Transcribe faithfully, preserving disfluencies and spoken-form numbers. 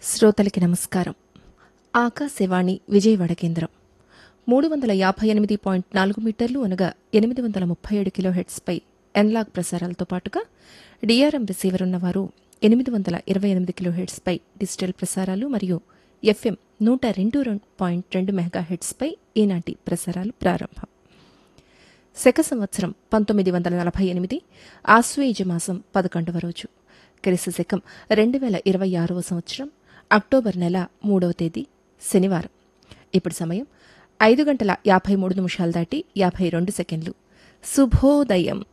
శ్రోతలకి నమస్కారం. ఆకాశవాణి విజయవాడ కేంద్రం మూడు వందల యాభై ఎనిమిది పాయింట్ నాలుగు మీటర్లు అనగా ఎనిమిది వందల ముప్పై ఏడు కిలోహెర్ట్స్పై ఎన్లాగ్ ప్రసారాలతో పాటుగా డిఆర్ఎం రిసీవర్ ఉన్నవారు ఎనిమిది వందల ఇరవై ఎనిమిది కిలోహెర్ట్స్పై డిజిటల్ ప్రసారాలు మరియు ఎఫ్ఎం నూట రెండు పాయింట్ రెండు మెగాహెర్ట్స్పై ఈనాటి ప్రసారాలు ప్రారంభం. శక సంవత్సరం పంతొమ్మిది వందల నలభై ఎనిమిది ఆశ్వయుజ మాసం పదకొండవ రోజు, క్రీస్తు శకం రెండు వేల ఇరవై ఆరవ సంవత్సరం అక్టోబర్ నెల మూడవ తేదీ శనివారం. ఇప్పుడు సమయం ఐదు గంటల యాభై మూడు నిమిషాలు దాటి యాభై రెండు సెకండ్లు. శుభోదయం.